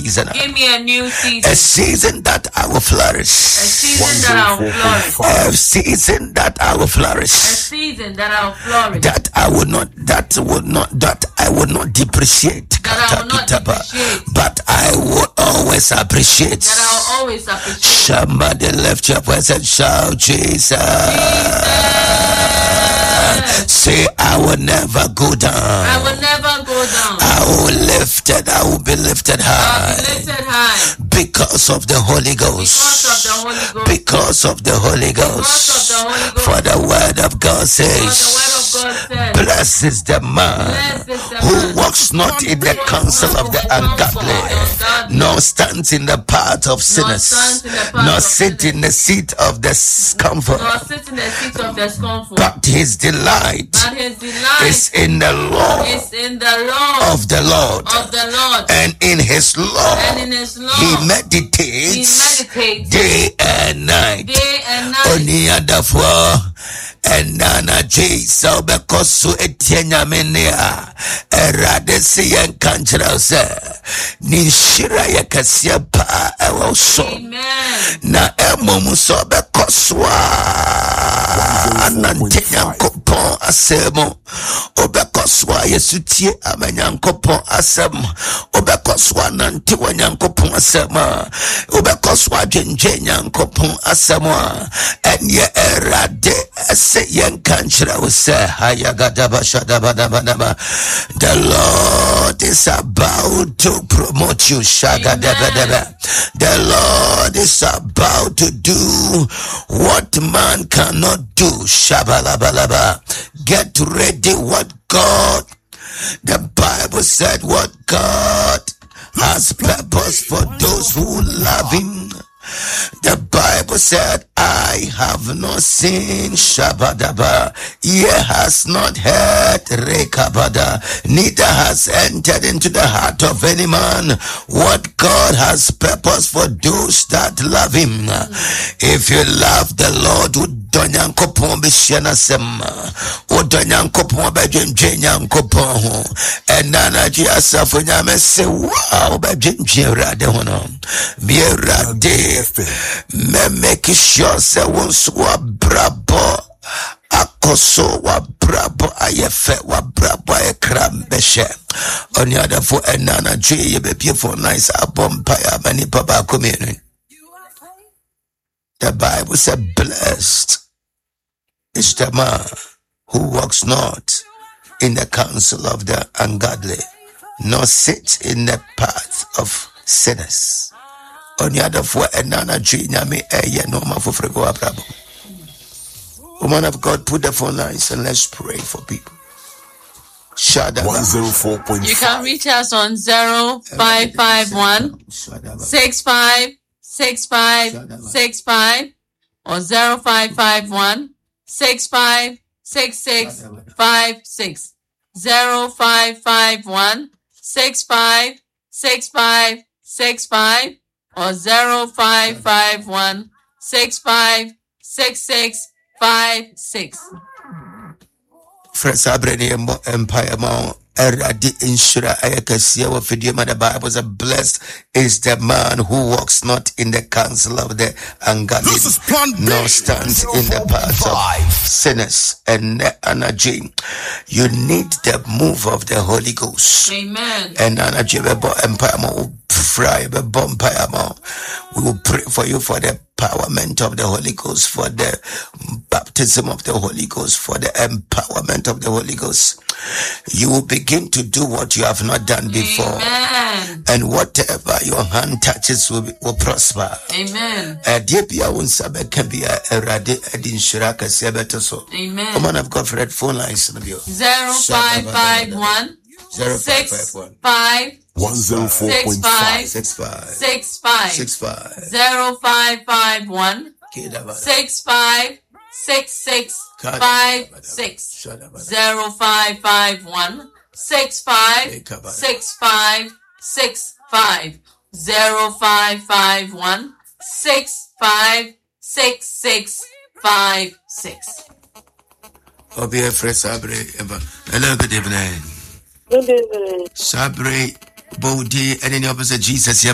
season. Give me a new season. A season that I will flourish. A season that I will flourish. A season that I will flourish. A season that I will flourish. That I will not depreciate. That I will not depreciate. But I will always appreciate. That I will always appreciate. Somebody lift your voice and shout, Jesus. Say, I will never go down. I will never go down. I will be lifted high. I will be lifted high. Because of the Holy Ghost. Because of the Holy Ghost. For the word of God says, blessed is the man who walks not in the counsel of the ungodly, nor stands in the path of sinners, nor sit in the seat of the scornful, but his delight is in the law of the Lord, and in his law he meditates day and night. Only other for and Nana J. Sobekosu Etienne Menea, Eradesi and Kanchase, Nishira Yakasia Pa, also. Na Emomu Sobekoswa, Nantian Copon Asemo, Obekoswa Yesuti, Amanyan Copon Asem, Obekoswa Nantiwan Copon Asema, Obekoswa Jenjan Copon Asema, and ye Erade. The Lord is about to promote you. The Lord is about to do what man cannot do. Get ready. What God, the Bible said, what God has purpose for those who love him. The Bible said, I have not seen Shabadaba, ear has not heard Rekabada, neither has entered into the heart of any man what God has purpose for those that love him. If you love the Lord, Donyankopon Bishana Sema, O Donyankopon Bajenyankopon, and Nana Giasafunyame say, wow, Bajenjira de Hono, Mira de me make sure se once wa brabo akoso wa brabo ayefe wa brabo ayekrambeche on the other for Nana G you be beautiful nice abompire many papa community. The Bible said blessed is the man who walks not in the counsel of the ungodly, nor sits in the path of sinners. On the other for Nana G Nyame no man for frego abrabo. Woman of God, put the phone lines and let's pray for people. 104.5. You can reach us on 0551 656565 or 0551 656656 0551 656565 or 0551 656656. Fresh Abrani Empire Mount Eradi Inshura Ayakasia of Fidiama. The Bible says, blessed is the man who walks not in the counsel of the ungodly, nor stands in the path of sinners and energy. You need the move of the Holy Ghost. Amen. And energy Empire Fry Bompire. We will pray for you for the empowerment of the Holy Ghost, for the baptism of the Holy Ghost, for the empowerment of the Holy Ghost. You will begin to do what you have not done before. Amen. And whatever your hand touches will prosper. Amen. Amen. Woman of God, Fred, phone lines. 0551 65 104.5 65 0551 65 6656 0551 65 6565 0551 65 6656. Obia Fred Sabre. Hello, good evening. Good evening. Sabre Bodi and any opposite Jesus.